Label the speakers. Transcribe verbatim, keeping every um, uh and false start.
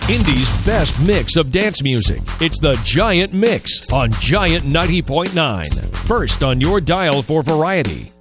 Speaker 1: Indy's best mix of dance music. It's the Giant Mix on Giant ninety point nine. First on your dial for variety.